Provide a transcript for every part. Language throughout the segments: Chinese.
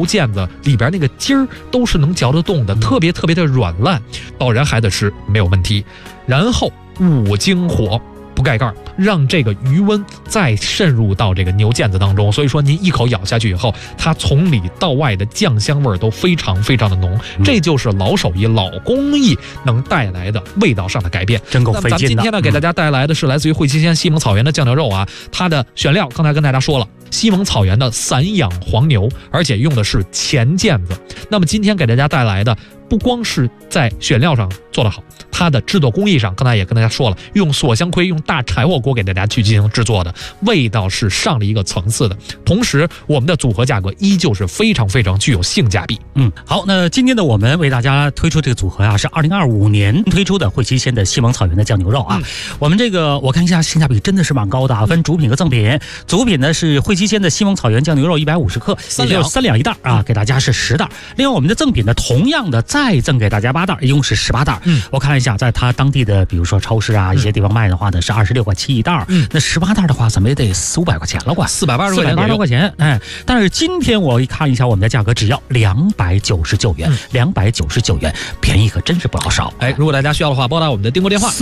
牛腱子里边那个筋儿都是能嚼得动的，特别特别的软烂，到人孩子吃没有问题。然后5经火。不盖盖，让这个余温再渗入到这个牛腱子当中，所以说您一口咬下去以后，它从里到外的酱香味都非常非常的浓，这就是老手艺、老工艺能带来的味道上的改变， 真够费劲的。 咱们今天呢，给大家带来的是来自于会期县西蒙草原的酱牛肉啊，它的选料刚才跟大家说了。西蒙草原的散养黄牛，而且用的是前腱子。那么今天给大家带来的不光是在选料上做得好，它的制作工艺上，刚才也跟大家说了，用锁香灰、用大柴火锅给大家去进行制作的，味道是上了一个层次的。同时，我们的组合价格依旧是非常非常具有性价比。 好，那今天的我们为大家推出这个组合啊，是2025年推出的会期县的西蒙草原的酱牛肉啊。我们这个我看一下性价比真的是蛮高的啊，分主品和赠品。主品呢是会期县的西蒙草原酱牛肉150克，也就是3两一袋啊，给大家是10袋。另外我们的赠品呢，同样的再赠给大家8袋，一共是18袋。我看了一下，在它当地的比如说超市啊一些地方卖的话呢是26块7一袋，那18袋的话怎么也得400-500块钱了，快 480 多块钱。哎，但是今天我一看一下我们的价格，只要299元，299元，便宜可真是不老少。 哎，如果大家需要的话，拨打我们的订购电话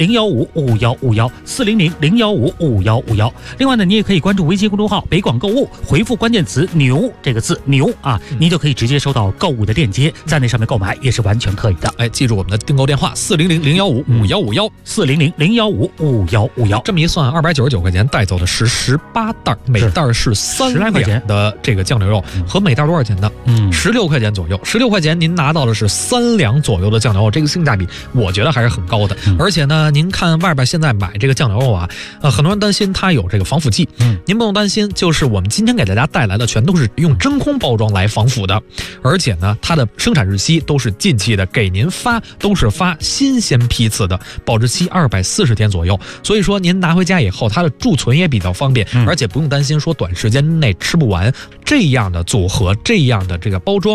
400-015-5151，400-015-5151。另外呢，你也可以关注微信公众号北广购物，回复关键词牛这个字牛啊，你就可以直接收到购物的链接，在那上面购买也是完全可以的。 哎，记住我们的订购电话 400-015-5151，400-015-5151。 这么一算，299块钱带走的是18袋，每袋是3两的这个酱牛肉，和每袋多少钱呢？16块钱左右。16块钱您拿到的是3两左右的酱牛肉，这个性价比我觉得还是很高的。而且呢，您看外边现在买这个酱牛肉啊，很多人担心它有这个防腐剂，您不用担心，就是我们今天给大家带来的全都是用真空包装来防腐的，而且呢，它的生产日期都是近期的，给您发都是发新鲜批次的，保质期240天左右。所以说您拿回家以后，它的贮存也比较方便，而且不用担心说短时间内吃不完。这样的组合，这样的这个包装。